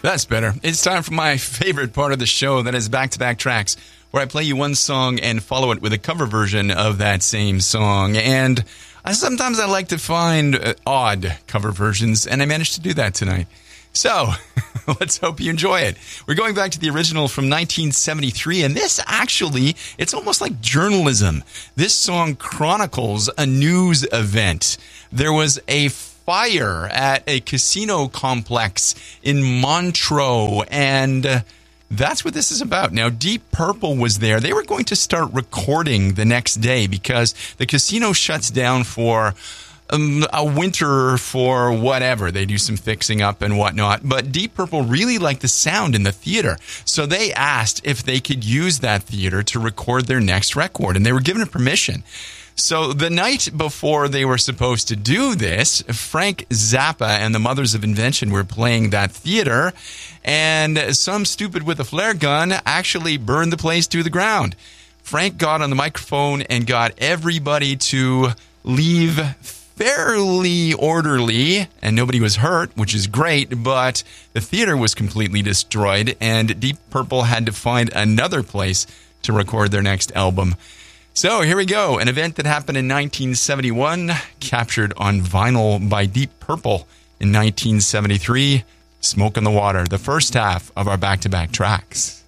That's better. It's time for my favorite part of the show, that is back-to-back tracks, where I play you one song and follow it with a cover version of that same song. And sometimes I like to find odd cover versions, and I managed to do that tonight. So, let's hope you enjoy it. We're going back to the original from 1973, and this actually, it's almost like journalism. This song chronicles a news event. There was a fire at a casino complex in Montreux, and that's what this is about. Now, Deep Purple was there. They were going to start recording the next day because the casino shuts down for a winter for whatever. They do some fixing up and whatnot. But Deep Purple really liked the sound in the theater. So they asked if they could use that theater to record their next record, and they were given permission. So the night before they were supposed to do this, Frank Zappa and the Mothers of Invention were playing that theater, and some stupid with a flare gun actually burned the place to the ground. Frank got on the microphone and got everybody to leave fairly orderly, and nobody was hurt, which is great, but the theater was completely destroyed, and Deep Purple had to find another place to record their next album. So here we go, an event that happened in 1971, captured on vinyl by Deep Purple in 1973, Smoke on the Water, the first half of our back-to-back tracks.